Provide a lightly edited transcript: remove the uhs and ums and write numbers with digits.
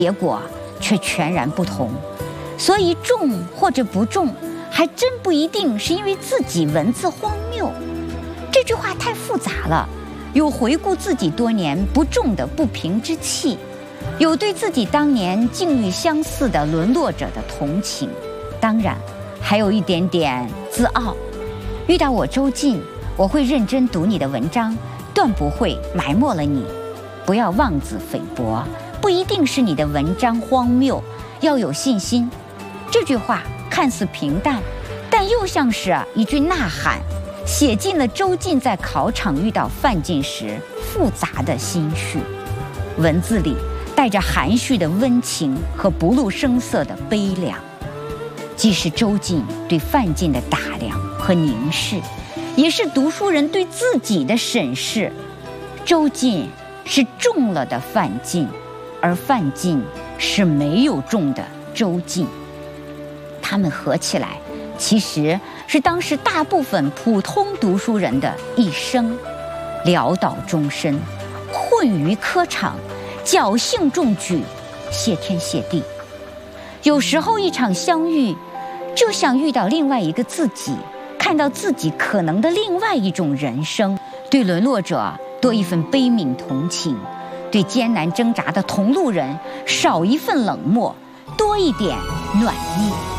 结果却全然不同。所以中或者不中，还真不一定是因为自己文字荒谬。这句话太复杂了，有回顾自己多年不中的不平之气，有对自己当年境遇相似的沦落者的同情，当然还有一点点自傲。遇到我周进，我会认真读你的文章，断不会埋没了你。不要妄自菲薄，不一定是你的文章荒谬，要有信心。这句话看似平淡，但又像是一句呐喊，写尽了周进在考场遇到范进时复杂的心绪。文字里带着含蓄的温情和不露声色的悲凉，既是周进对范进的打量和凝视，也是读书人对自己的审视。周进是中了的范进，而范进是没有中的周进。他们合起来，其实是当时大部分普通读书人的一生，潦倒终身，困于科场，侥幸中举，谢天谢地。有时候一场相遇，就像遇到另外一个自己，看到自己可能的另外一种人生，对沦落者多一份悲悯同情，对艰难挣扎的同路人少一份冷漠，多一点暖意。